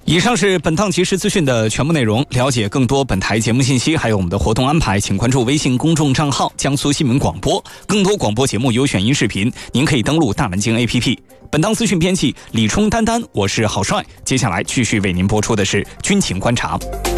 以上是本趟即时资讯的全部内容。了解更多本台节目信息，还有我们的活动安排，请关注微信公众账号江苏新闻广播。更多广播节目有选音视频，您可以登录大南京 APP。本档资讯编辑李冲丹丹，我是郝帅。接下来继续为您播出的是军情观察。